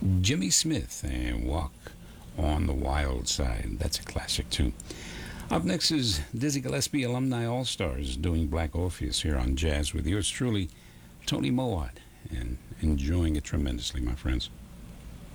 Jimmy Smith and Walk on the Wild Side. That's a classic, too. Up next is Dizzy Gillespie Alumni All-Stars doing Black Orpheus here on Jazz with yours truly, Tony Mowat, and enjoying it tremendously, my friends.